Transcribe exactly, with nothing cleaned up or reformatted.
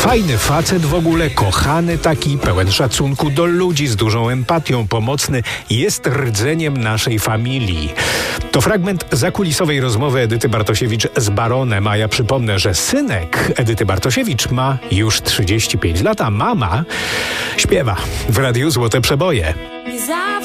Fajny facet w ogóle, kochany taki, pełen szacunku do ludzi, z dużą empatią, pomocny, jest rdzeniem naszej familii. To fragment zakulisowej rozmowy Edyty Bartosiewicz z baronem, a ja przypomnę, że synek Edyty Bartosiewicz ma już trzydzieści pięć lat, a mama śpiewa w Radiu Złote Przeboje.